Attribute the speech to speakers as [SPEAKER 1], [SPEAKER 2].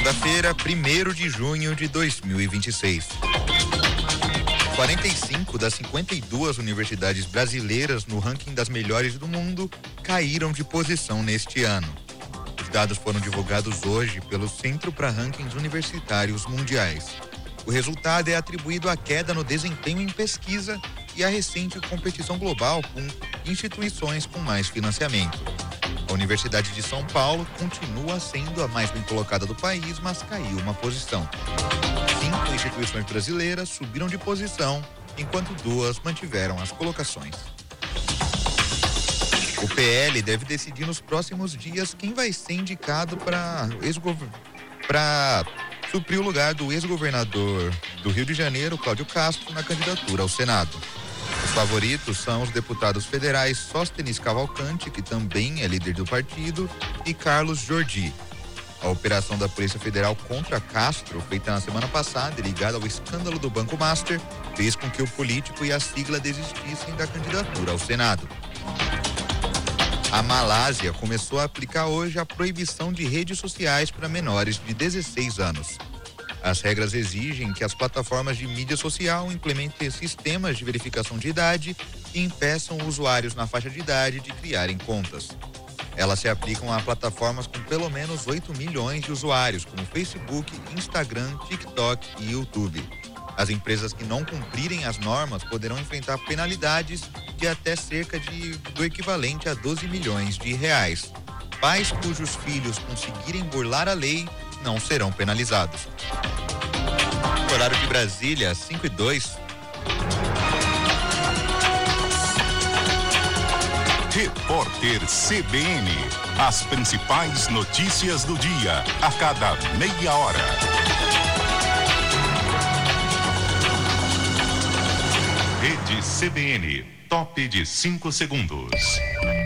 [SPEAKER 1] Segunda-feira, 1º de junho de 2026. 45 das 52 universidades brasileiras no ranking das melhores do mundo caíram de posição neste ano. Os dados foram divulgados hoje pelo Centro para Rankings Universitários Mundiais. O resultado é atribuído à queda no desempenho em pesquisa e à recente competição global com instituições com mais financiamento. A Universidade de São Paulo continua sendo a mais bem colocada do país, mas caiu uma posição. 5 instituições brasileiras subiram de posição, enquanto 2 mantiveram as colocações. O PL deve decidir nos próximos dias quem vai ser indicado para suprir o lugar do ex-governador do Rio de Janeiro, Cláudio Castro, na candidatura ao Senado. Os favoritos são os deputados federais Sóstenes Cavalcante, que também é líder do partido, e Carlos Jordi. A operação da Polícia Federal contra Castro, feita na semana passada e ligada ao escândalo do Banco Master, fez com que o político e a sigla desistissem da candidatura ao Senado. A Malásia começou a aplicar hoje a proibição de redes sociais para menores de 16 anos. As regras exigem que as plataformas de mídia social implementem sistemas de verificação de idade e impeçam usuários na faixa de idade de criarem contas. Elas se aplicam a plataformas com pelo menos 8 milhões de usuários, como Facebook, Instagram, TikTok e YouTube. As empresas que não cumprirem as normas poderão enfrentar penalidades de até cerca do equivalente a 12 milhões de reais. Pais cujos filhos conseguirem burlar a lei não serão penalizados. Horário de Brasília, 5:02.
[SPEAKER 2] Repórter CBN. As principais notícias do dia, a cada meia hora. Rede CBN, top de 5 segundos.